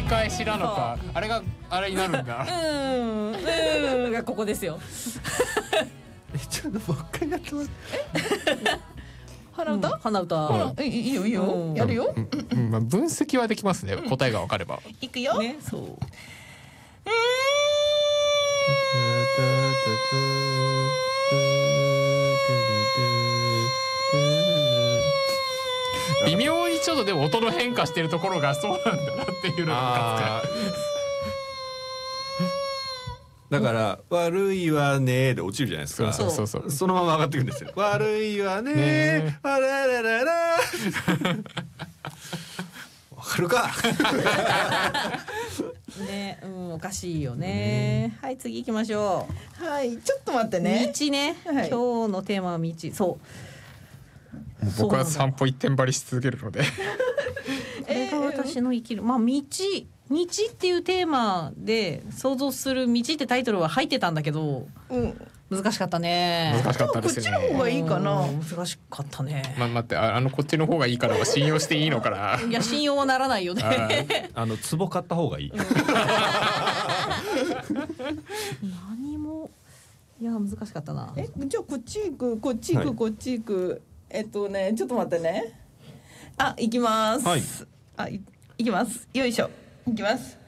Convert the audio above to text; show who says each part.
Speaker 1: 返しなのか、あれがあれになるんだ。
Speaker 2: がここですよ。
Speaker 3: ちょっともう一回やってます。
Speaker 2: 鼻歌？鼻歌。
Speaker 4: いいよいいよ。やるよ。
Speaker 1: まあ分析はできますね。答えが分かれば。
Speaker 4: いくよ。
Speaker 2: ね、そう。
Speaker 1: 微妙にちょっとでも音の変化してるところがそうなんだなっていうのが
Speaker 3: だから悪いわねで落ちるじゃないですか。
Speaker 1: そう
Speaker 3: そのまま上がっていくんですよ。悪いわねあらららら。わかるか。
Speaker 2: ね、おかしいよね。はい、次行きましょ
Speaker 4: う。はい、ちょっと待ってね。
Speaker 2: 道ね。今日のテーマは道。そう。
Speaker 1: 僕は散歩一点張りし続けるので。こ
Speaker 2: れが私の生きる。まあ道っていうテーマで想像する道ってタイトルは入ってたんだけど、難しかったね。
Speaker 1: 難しかったですね。
Speaker 4: こっちの方がいいかな。
Speaker 2: 難しかったね。
Speaker 1: 待って、こっちの方がいいからは信用していいのかな。
Speaker 2: いや信用はならないよね。
Speaker 3: 壺買った方がいい。
Speaker 2: 何もいや難しかったな。
Speaker 4: じゃあこっち行くこっち行くこっち行く。ちょっと待ってね。行きます。
Speaker 3: はい。
Speaker 4: 行きます。よいしょ。行きます。